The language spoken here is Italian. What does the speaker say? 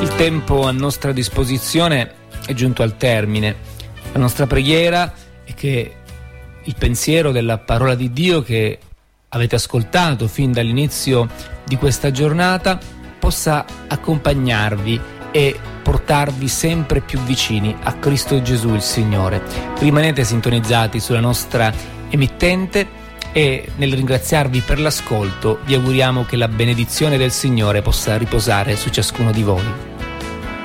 Il tempo a nostra disposizione è giunto al termine. La nostra preghiera è che il pensiero della parola di Dio che avete ascoltato fin dall'inizio di questa giornata possa accompagnarvi e portarvi sempre più vicini a Cristo Gesù il Signore. Rimanete sintonizzati sulla nostra emittente e nel ringraziarvi per l'ascolto vi auguriamo che la benedizione del Signore possa riposare su ciascuno di voi.